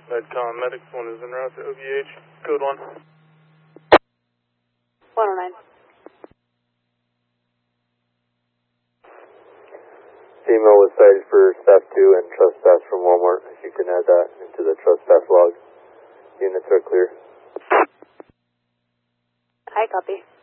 Medcom Medics 1 is en route to OVH. Code 1. 109. Female was cited for staff 2 and trespass from Walmart. If you can add that into the trespass log. Units are clear. I copy.